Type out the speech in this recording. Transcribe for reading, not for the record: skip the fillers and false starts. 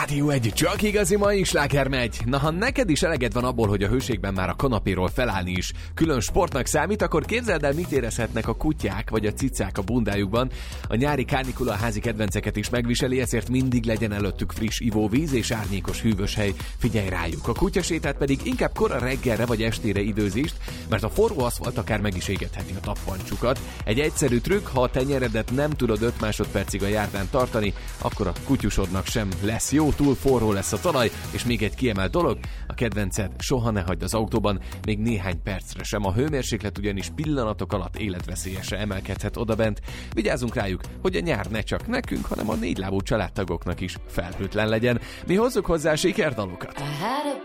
Rádió egy csak igazi mai sláger megy. Na, ha neked is eleged van abból, hogy a hőségben már a kanapéról felállni is külön sportnak számít, akkor képzeld el, mit érezhetnek a kutyák vagy a cicák a bundájukban. A nyári kánikula a házi kedvenceket is megviseli, ezért mindig legyen előttük friss ivóvíz és árnyékos hűvös hely. Figyelj rájuk! A kutyasétát pedig inkább kora reggelre vagy estére időzítsd, mert a forró aszfalt akár meg is égetheti a tappancsukat. Egy egyszerű trükk, ha a tenyeredet nem tudod 5 másodpercig a járdán tartani, akkor a kutyusodnak sem lesz jó, túl forró lesz a talaj, és még egy kiemelt dolog, a kedvenced soha ne hagyd az autóban, még néhány percre sem. A hőmérséklet ugyanis pillanatok alatt életveszélyesre emelkedhet odabent. Vigyázzunk rájuk, hogy a nyár ne csak nekünk, hanem a 4 lábú családtagoknak is felhőtlen legyen. Mi hozzuk hozzá sikerdalokat.